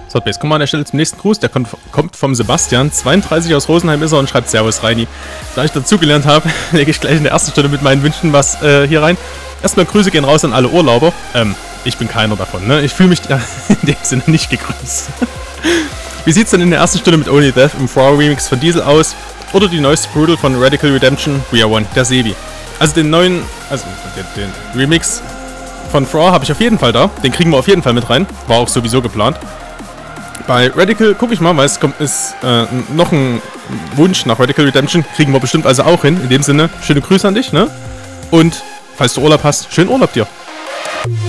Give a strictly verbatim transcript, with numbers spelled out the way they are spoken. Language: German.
Swordbase, komm mal an der Stelle zum nächsten Gruß. Der kommt vom Sebastian. zweiunddreißig aus Rosenheim ist er und schreibt Servus, Reini. Da ich dazugelernt habe, lege ich gleich in der ersten Stunde mit meinen Wünschen was äh, hier rein. Erstmal Grüße gehen raus an alle Urlauber. Ähm, ich bin keiner davon, ne? Ich fühle mich ja, in dem Sinne nicht gegrüßt. Wie sieht's denn in der ersten Stunde mit Only Death im Thrower Remix von Diesel aus? Oder die neueste Brutal von Radical Redemption, We Are One, der Sebi. Also den neuen, also den, den Remix von Thrower habe ich auf jeden Fall da. Den kriegen wir auf jeden Fall mit rein. War auch sowieso geplant. Bei Radical gucke ich mal, weil es kommt, ist äh, noch ein Wunsch nach Radical Redemption. Kriegen wir bestimmt also auch hin. In dem Sinne, schöne Grüße an dich, ne? Und falls du Urlaub hast, schönen Urlaub dir.